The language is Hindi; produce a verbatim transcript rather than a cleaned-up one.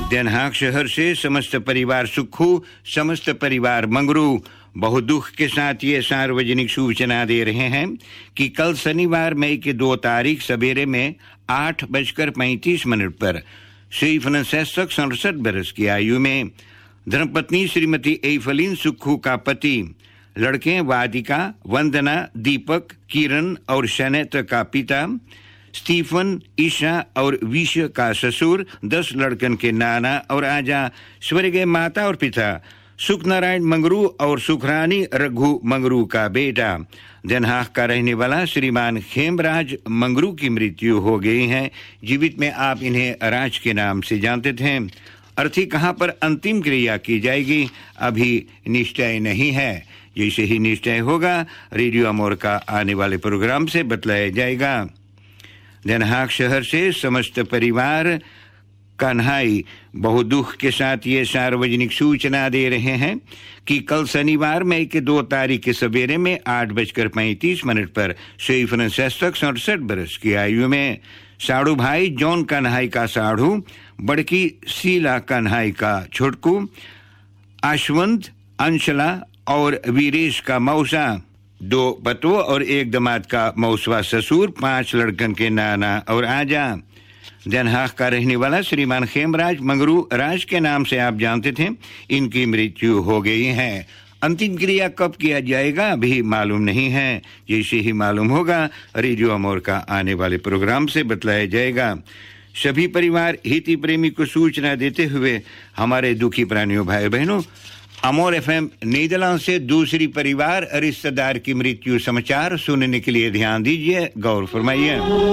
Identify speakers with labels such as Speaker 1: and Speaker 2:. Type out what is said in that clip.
Speaker 1: Den Haag शहर से समस्त परिवार सुक्खू, समस्त परिवार मंगरू बहुत दुख के साथ ये सार्वजनिक सूचना दे रहे हैं कि कल शनिवार मई के दो तारीख सवेरे में आठ बजकर पैंतीस मिनट पर श्री फ्रांसिस्क सड़सठ बरस की आयु में धर्मपत्नी श्रीमती एफलिन सुक्खू का पति, लड़के वादिका, वंदना, दीपक, किरण और शनेत का पिता, स्टीफन, ईशा और विश का ससुर, दस लड़कन के नाना और आजा स्वर्गीय माता और पिता सुखनारायण मंगरू और सुखरानी रघु मंगरू का बेटा den Haag का रहने वाला श्रीमान खेमराज मंगरू की मृत्यु हो गई है। जीवित में आप इन्हें राज के नाम से जानते थे। अर्थी कहां पर अंतिम क्रिया की जाएगी अभी निश्चय नहीं है। जैसे ही निश्चय होगा रेडियो अमोर का आने वाले प्रोग्राम से बतलाया जाएगा। den Haag शहर से समस्त परिवार कन्हाई बहुत दुख के साथ ये सार्वजनिक सूचना दे रहे हैं कि कल शनिवार मई के दो तारीख के सवेरे में आठ बजकर पैंतीस मिनट पर श्री फ्रांसिस्क सड़सठ बरस की आयु में साड़ू भाई जॉन कन्हाई का साढ़ू, बड़की शीला कन्हाई का छोटकू, आशवंत, अंशला और वीरेश का मौसा, दो बतों और एक दामाद का मौसवा ससुर, पांच लड़कन के नाना और आजा den Haag का रहने वाला श्रीमान खेमराज मंगरू राज के नाम से आप जानते थे, इनकी मृत्यु हो गई है। अंतिम क्रिया कब किया जाएगा अभी मालूम नहीं है। जैसे ही मालूम होगा रेडियो अमोर का आने वाले प्रोग्राम से बतलाया जाएगा। सभी परिवार हिती प्रेमी को सूचना देते हुए हमारे दुखी प्राणियों भाई बहनों, अमोर एफएम नीदरलैंड से दूसरी परिवार रिश्तेदार की मृत्यु समाचार सुनने के लिए ध्यान दीजिए, गौर फरमाइए।